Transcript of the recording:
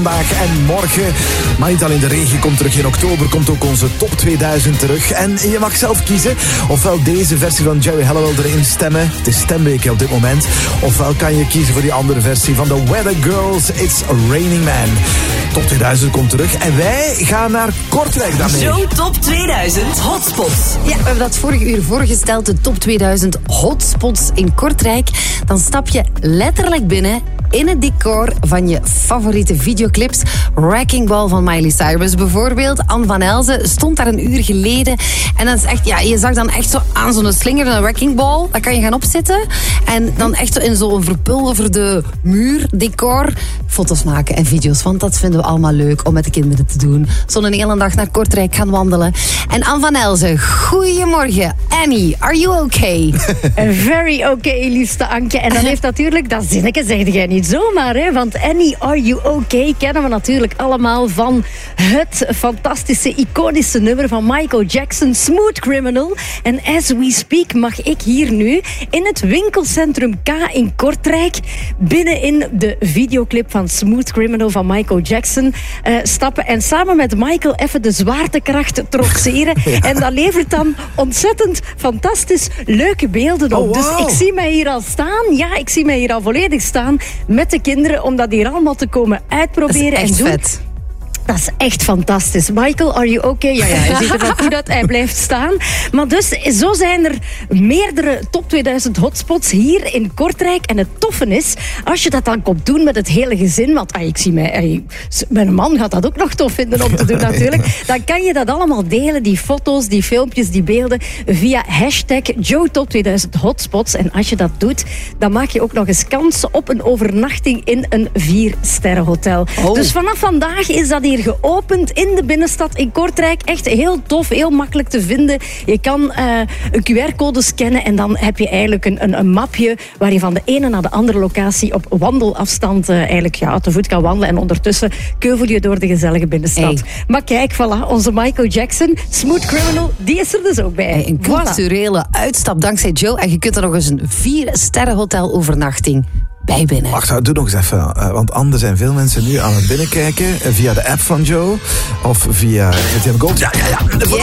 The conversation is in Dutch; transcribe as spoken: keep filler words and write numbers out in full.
Vandaag en morgen, maar niet alleen de regen komt terug. In oktober komt ook onze top tweeduizend terug. En je mag zelf kiezen ofwel deze versie van Geri Halliwell erin stemmen. Het is stemweek op dit moment. Ofwel kan je kiezen voor die andere versie van The Weather Girls, It's Raining Man. Top tweeduizend komt terug en wij gaan naar Kortrijk daarmee. Zo Top tweeduizend Hotspots. Ja, we hebben dat vorige uur voorgesteld, de Top tweeduizend Hotspots in Kortrijk. Dan stap je letterlijk binnen in het decor van je favoriete videoclips. Wrecking Ball van Miley Cyrus bijvoorbeeld. Anne van Elzen stond daar een uur geleden. En dat is echt, ja, je zag dan echt zo aan zo'n slinger, een wrecking ball. Daar kan je gaan opzitten. En dan echt zo in zo'n verpulverde muur, decor, foto's maken en video's. Want dat vinden we allemaal leuk om met de kinderen te doen. Zo'n hele dag naar Kortrijk gaan wandelen. En Anne van Elzen, goedemorgen. Annie, are you okay? Very okay, liefste Anke. En dan heeft natuurlijk, dat zinnetje zeg jij niet zomaar, hè? Want Annie, are you okay? Kennen we natuurlijk allemaal van het fantastische, iconische nummer van Michael Jackson, Smooth Criminal. En as we speak mag ik hier nu in het winkelcentrum K in Kortrijk binnenin de videoclip van Smooth Criminal van Michael Jackson uh, stappen en samen met Michael even de zwaartekracht trotseren. Ja. En dat levert dan ontzettend fantastisch leuke beelden op. Oh, wow. Dus ik zie mij hier al staan. Ja, ik zie mij hier al volledig staan met de kinderen om dat hier allemaal te komen uitproberen en doen. Vet. Dat is echt fantastisch. Michael, are you okay? Ja, ja, hij ziet er wel goed uit. Hij blijft staan. Maar dus, zo zijn er meerdere top tweeduizend hotspots hier in Kortrijk. En het toffe is, als je dat dan komt doen met het hele gezin, want ah, ik zie mij, ah, mijn man gaat dat ook nog tof vinden om te doen natuurlijk, dan kan je dat allemaal delen, die foto's, die filmpjes, die beelden, via hashtag Joe Top tweeduizend Hotspots. En als je dat doet, dan maak je ook nog eens kans op een overnachting in een viersterrenhotel. Oh. Dus vanaf vandaag is dat hier geopend in de binnenstad in Kortrijk. Echt heel tof, heel makkelijk te vinden. Je kan uh, een Q R-code scannen en dan heb je eigenlijk een, een, een mapje waar je van de ene naar de andere locatie op wandelafstand uh, eigenlijk ja, te voet kan wandelen. En ondertussen keuvel je door de gezellige binnenstad. Hey. Maar kijk, voilà, onze Michael Jackson, Smooth Criminal, die is er dus ook bij. Hey, een culturele voilà. uitstap dankzij Joe. En je kunt er nog eens een vier-sterrenhotel overnachting bij binnen. Wacht, doe nog eens even. Uh, want anders zijn veel mensen nu aan het binnenkijken. Uh, via de app van Joe. Of via V T M Gold. Ja, ja, ja.